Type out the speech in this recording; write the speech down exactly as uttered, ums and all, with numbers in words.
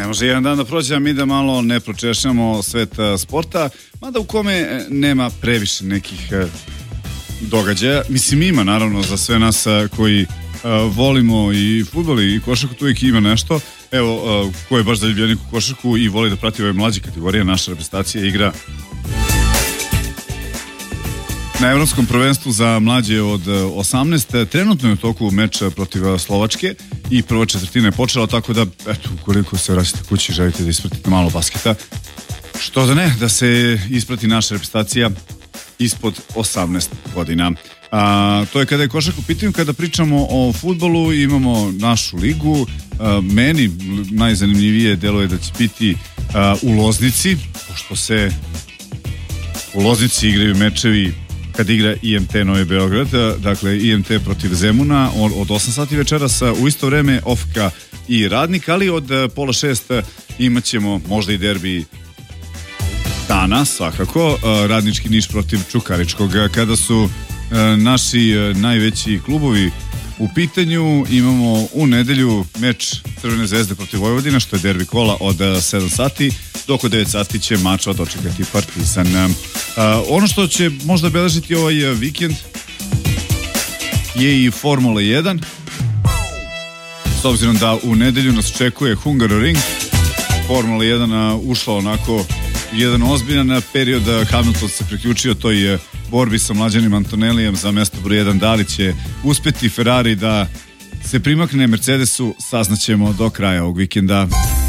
Ne može jedan dan da prođe, a mi da malo ne pročešljamo svet sporta, mada u kome nema previše nekih događaja. Mislim, ima naravno za sve nas koji volimo i fudbal i košarku, tu uvijek ima nešto. Evo, ko je baš zaljubljenik u košarku i voli da prati ove mlađe kategorije, naša reprezentacija igra na evropskom prvenstvu za mlađe od osamnaest. Trenutno je u toku meč protiv Slovačke i prva četvrtina je počela, tako da, eto, ukoliko se vraćate kući i želite da ispratite malo basketa, što da ne, da se isprati naša reprezentacija ispod osamnaest godina. A, to je kada je košarka u pitanju. Kada pričamo o fudbalu, imamo našu ligu. A, meni najzanimljivije deluje da će biti a, u Loznici, pošto se u Loznici igraju mečevi kad igra I M T Novi Beograd, dakle I M T protiv Zemuna od osam sati večeras, u isto vreme O F K A i Radnik, ali od pola šest imat ćemo možda i derbi dana, svakako, Radnički Niš protiv Čukaričkog. Kada su naši najveći klubovi u pitanju, imamo u nedelju meč Crvene zvezde protiv Vojvodina, što je derbi kola od sedam sati, dok od devet sati će mača dočekati Partizan. Uh, ono što će možda beležiti ovaj vikend je i Formula jedan, s obzirom da u nedelju nas očekuje Hungaroring. Formula jedan ušla onako jedan ozbiljan period, Hamilton se priključio toj borbi sa mlađanim Antonellijem za mesto broj jedan. Da li će uspeti Ferrari da se primakne Mercedesu, saznaćemo do kraja ovog vikenda.